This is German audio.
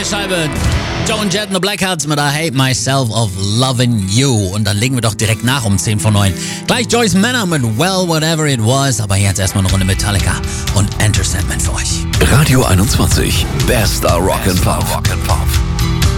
neue Scheibe. Joan Jett and the Blackhearts mit I Hate Myself of Loving You. Und dann legen wir doch direkt nach um 10 vor 9. Gleich Joyce Manor mit Well, Whatever It Was. Aber jetzt erstmal eine Runde Metallica und Enter Sandman für euch. Radio 21, bester Rock'n'Pop.